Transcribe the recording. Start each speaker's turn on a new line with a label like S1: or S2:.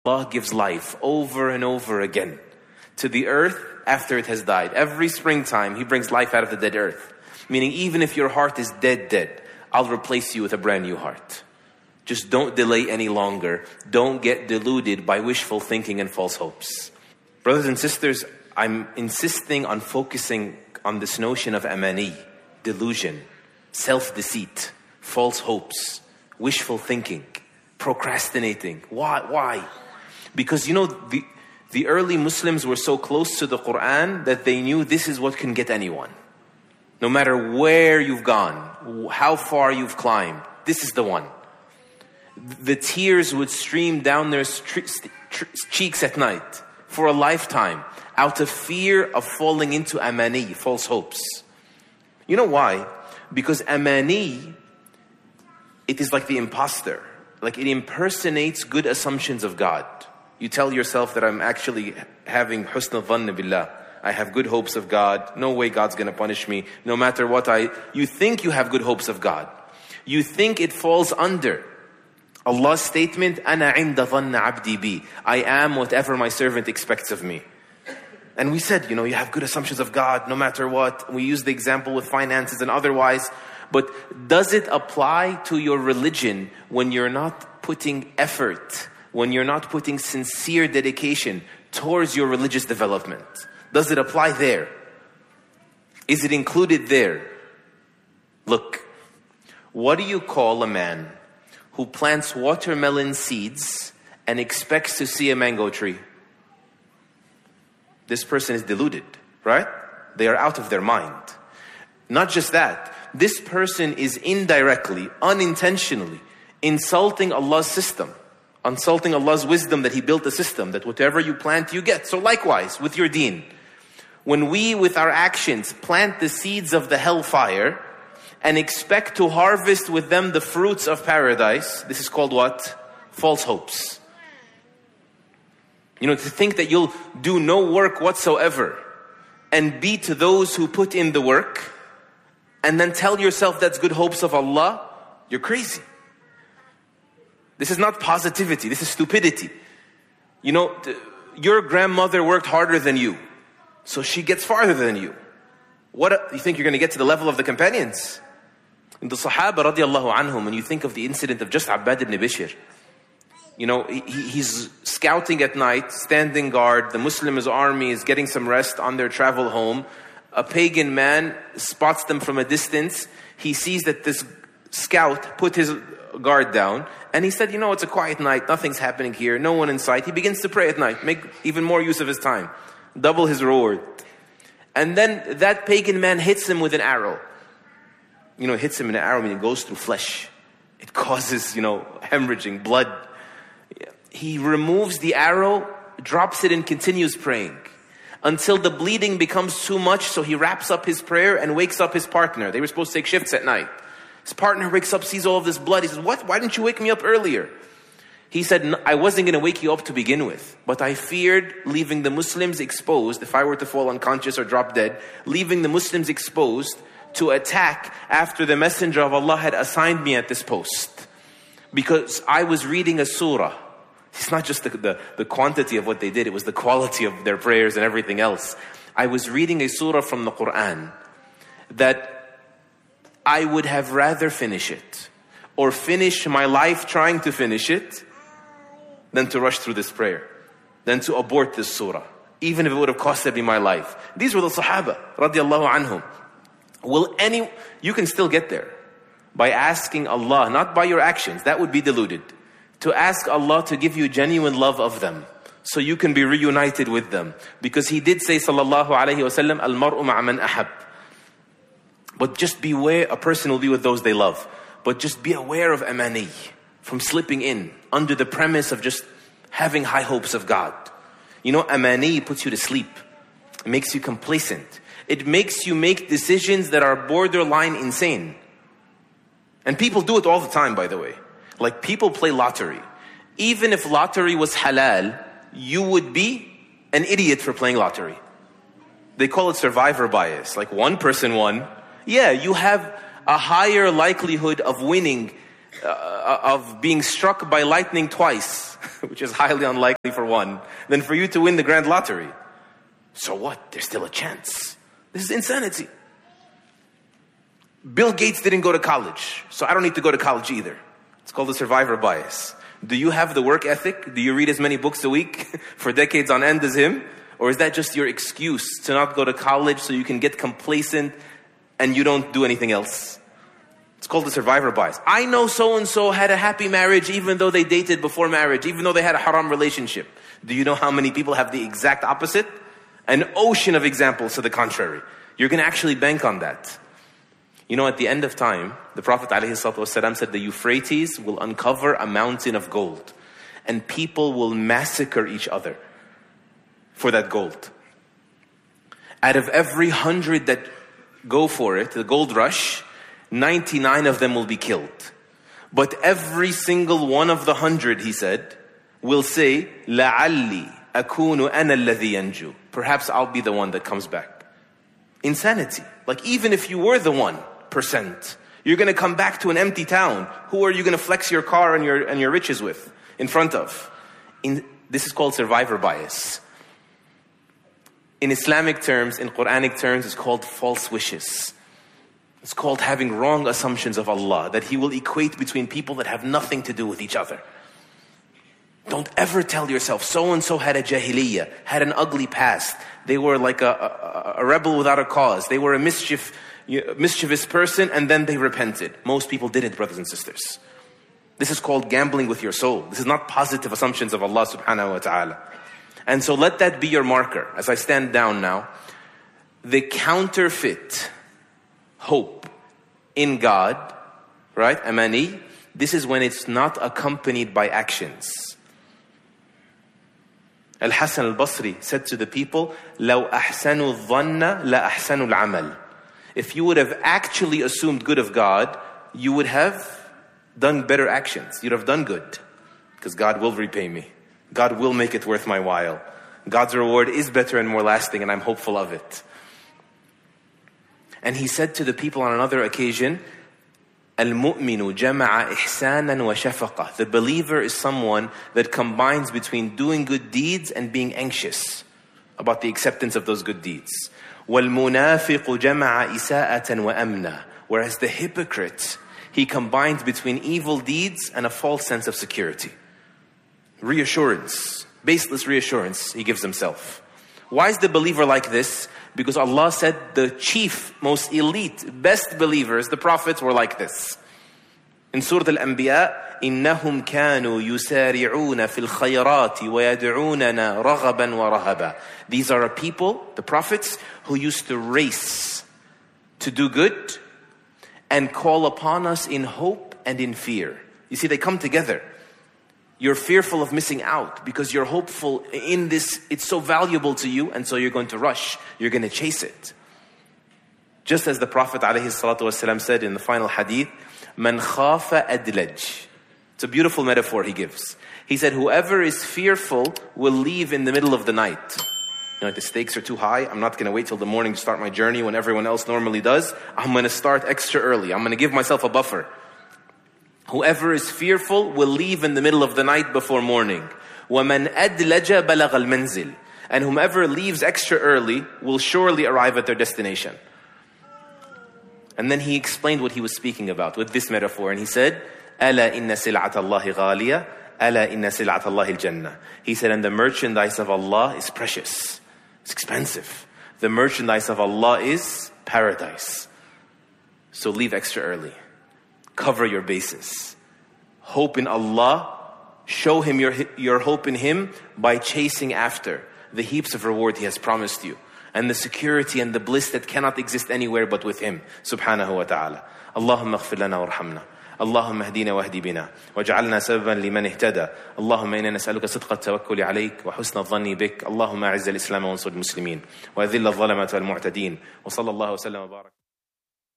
S1: Allah gives life over and over again to the earth after it has died. Every springtime, He brings life out of the dead earth. Meaning even if your heart is dead, I'll replace you with a brand new heart. Just don't delay any longer. Don't get deluded by wishful thinking and false hopes. Brothers and sisters, I'm insisting on focusing on this notion of amani, delusion, self-deceit, false hopes, wishful thinking, procrastinating. Why? Because the early Muslims were so close to the Quran that they knew this is what can get anyone. No matter where you've gone, how far you've climbed, this is the one. The tears would stream down their cheeks at night for a lifetime out of fear of falling into amani, false hopes. You know why? Because amani, it is like the imposter. Like it impersonates good assumptions of God. You tell yourself that I'm actually having husn dhann billah. I have good hopes of God. No way God's going to punish me. No matter what you think you have good hopes of God. You think it falls under Allah's statement, أَنَا عِنْدَ ظَنَّ عَبْدِي بِي. I am whatever my servant expects of me. And we said, you have good assumptions of God no matter what. We use the example with finances and otherwise. But does it apply to your religion when you're not putting effort, when you're not putting sincere dedication towards your religious development? Does it apply there? Is it included there? Look, what do you call a man who plants watermelon seeds and expects to see a mango tree? This person is deluded, right? They are out of their mind. Not just that, this person is indirectly, unintentionally insulting Allah's system, insulting Allah's wisdom that He built a system that whatever you plant, you get. So likewise with your deen. When we, with our actions, plant the seeds of the hellfire and expect to harvest with them the fruits of paradise, this is called what? False hopes. To think that you'll do no work whatsoever and be to those who put in the work and then tell yourself that's good hopes of Allah, you're crazy. This is not positivity, this is stupidity. Your grandmother worked harder than you, so she gets farther than you. What, you think you're going to get to the level of the companions? In the Sahaba radiallahu anhum, when you think of the incident of just Abbad ibn Bishr, he's scouting at night, standing guard. The Muslim army is getting some rest on their travel home. A pagan man spots them from a distance. He sees that this scout put his guard down. And he said, it's a quiet night. Nothing's happening here. No one in sight. He begins to pray at night. Make even more use of his time. Double his reward. And then that pagan man hits him with an arrow. Hits him with an arrow, meaning it goes through flesh. It causes, hemorrhaging, blood. He removes the arrow, drops it and continues praying until the bleeding becomes too much. So he wraps up his prayer and wakes up his partner. They were supposed to take shifts at night. His partner wakes up, sees all of this blood. He says, what? Why didn't you wake me up earlier? He said, I wasn't going to wake you up to begin with, but I feared leaving the Muslims exposed. If I were to fall unconscious or drop dead, leaving the Muslims exposed to attack after the Messenger of Allah had assigned me at this post. Because I was reading a surah. It's not just the quantity of what they did, it was the quality of their prayers and everything else. I was reading a surah from the Quran that I would have rather finish it or finish my life trying to finish it than to rush through this prayer, than to abort this surah, even if it would have costed me my life. These were the Sahaba radiallahu anhum. You can still get there by asking Allah, not by your actions, that would be deluded. To ask Allah to give you genuine love of them so you can be reunited with them. Because He did say sallallahu alayhi wasallam, al-mar'u ma'a man ahab. But just beware, a person will be with those they love. But just be aware of amani, from slipping in under the premise of just having high hopes of God. Amani puts you to sleep. It makes you complacent. It makes you make decisions that are borderline insane. And people do it all the time, by the way. Like people play lottery. Even if lottery was halal, you would be an idiot for playing lottery. They call it survivor bias. Like one person won. Yeah, you have a higher likelihood of winning, of being struck by lightning twice which is highly unlikely for one, than for you to win the grand lottery. So what? There's still a chance. This is insanity. Bill Gates didn't go to college, so I don't need to go to college either. It's called the survivor bias. Do you have the work ethic? Do you read as many books a week for decades on end as him? Or is that just your excuse to not go to college so you can get complacent and you don't do anything else? It's called the survivor bias. I know so-and-so had a happy marriage even though they dated before marriage, even though they had a haram relationship. Do you know how many people have the exact opposite? An ocean of examples to the contrary. You're going to actually bank on that. You know, at the end of time, the Prophet ﷺ said the Euphrates will uncover a mountain of gold and people will massacre each other for that gold. Out of every 100 that go for it, the gold rush, 99 of them will be killed. But every single one of the 100, he said, will say, لَعَلِّي أَكُونُ أَنَا الَّذِي يَنْجُو. Perhaps I'll be the one that comes back. Insanity. Like even if you were the 1%, you're going to come back to an empty town. Who are you going to flex your car and your riches with in front of? This is called survivor bias. In Islamic terms, in Quranic terms, it's called false wishes. It's called having wrong assumptions of Allah, that He will equate between people that have nothing to do with each other. Don't ever tell yourself, so-and-so had a jahiliyyah, had an ugly past. They were like a rebel without a cause. They were a mischievous person and then they repented. Most people didn't, brothers and sisters. This is called gambling with your soul. This is not positive assumptions of Allah subhanahu wa ta'ala. And so let that be your marker. As I stand down now, the counterfeit hope in God, right? Amani, this is when it's not accompanied by actions. Al-Hasan al-Basri said to the people, لَوْ أَحْسَنُوا الظَّنَّ لَأَحْسَنُوا الْعَمَلِ. If you would have actually assumed good of God, you would have done better actions. You'd have done good. Because God will repay me. God will make it worth my while. God's reward is better and more lasting, and I'm hopeful of it. And he said to the people on another occasion, Al-mu'minu jama'a ihsanan wa shafaqa. The believer is someone that combines between doing good deeds and being anxious about the acceptance of those good deeds. وَالْمُنَافِقُ جَمَعَ إِسَاءَةً وَأَمْنًا. Whereas the hypocrite, he combines between evil deeds and a false sense of security. Reassurance, baseless reassurance he gives himself. Why is the believer like this? Because Allah said the chief, most elite, best believers, the prophets, were like this. In Surah Al-Anbiya, إِنَّهُمْ كَانُوا يُسَارِعُونَ فِي الْخَيْرَاتِ وَيَدْعُونَنَا رَغَبًا وَرَهَبًا. These are a people, the prophets, who used to race to do good and call upon us in hope and in fear. You see, they come together. You're fearful of missing out because you're hopeful in this, it's so valuable to you, and so you're going to rush, you're going to chase it. Just as the Prophet ﷺ said in the final hadith, Man khafa adlaj. It's a beautiful metaphor he gives. He said, whoever is fearful will leave in the middle of the night. You know, the stakes are too high. I'm not going to wait till the morning to start my journey when everyone else normally does. I'm going to start extra early. I'm going to give myself a buffer. Whoever is fearful will leave in the middle of the night before morning. وَمَنْ أَدْلَجَ بَلَغَ الْمَنْزِلِ. And whomever leaves extra early will surely arrive at their destination. And then he explained what he was speaking about with this metaphor. And he said, أَلَا إِنَّ سِلْعَةَ اللَّهِ غَالِيَةً أَلَا إِنَّ سِلْعَةَ اللَّهِ الْجَنَّةِ. He said, and the merchandise of Allah is precious. It's expensive. The merchandise of Allah is paradise. So leave extra early. Cover your bases. Hope in Allah. Show Him your hope in Him by chasing after the heaps of reward He has promised you. And the security and the bliss that cannot exist anywhere but with Him. Subhanahu wa ta'ala. Allahumma ighfir lana warhamna. اللهم اهدنا واهد بنا واجعلنا سببا لمن اهتدى اللهم إنا نسألك صدق التوكل عليك وحسن الظن بك اللهم أعز الإسلام وانصر المسلمين وأذل الظلمة والمعتدين وصلى الله وسلم وبارك